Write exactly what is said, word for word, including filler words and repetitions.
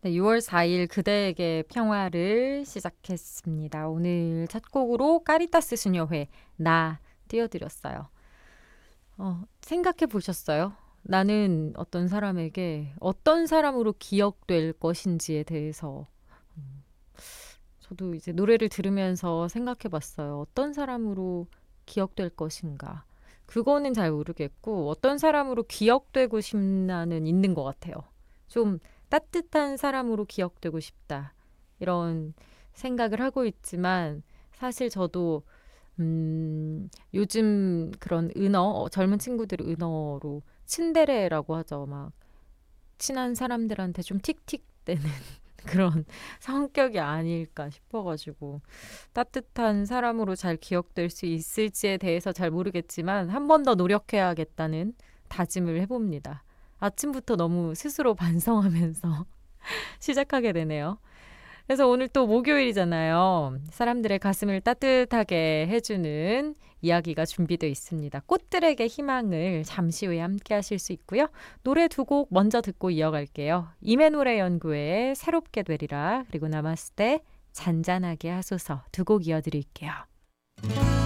네, 유월 사일 그대에게 평화를 시작했습니다. 오늘 첫 곡으로 까리타스 수녀회 나 띄워드렸어요. 어, 생각해 보셨어요? 나는 어떤 사람에게 어떤 사람으로 기억될 것인지에 대해서 음, 저도 이제 노래를 들으면서 생각해 봤어요. 어떤 사람으로 기억될 것인가. 그거는 잘 모르겠고 어떤 사람으로 기억되고 싶나는 있는 것 같아요. 좀 따뜻한 사람으로 기억되고 싶다. 이런 생각을 하고 있지만 사실 저도 음, 요즘 그런 은어, 어, 젊은 친구들 은어로 츤데레라고 하죠. 막 친한 사람들한테 좀 틱틱대는 그런 성격이 아닐까 싶어가지고 따뜻한 사람으로 잘 기억될 수 있을지에 대해서 잘 모르겠지만 한 번 더 노력해야겠다는 다짐을 해봅니다. 아침부터 너무 스스로 반성하면서 시작하게 되네요. 그래서 오늘 또 목요일이잖아요. 사람들의 가슴을 따뜻하게 해주는 이야기가 준비되어 있습니다. 꽃들에게 희망을 잠시 후에 함께 하실 수 있고요. 노래 두 곡 먼저 듣고 이어갈게요. 이메노래 연구의 새롭게 되리라 그리고 나마스테 잔잔하게 하소서 두 곡 이어드릴게요.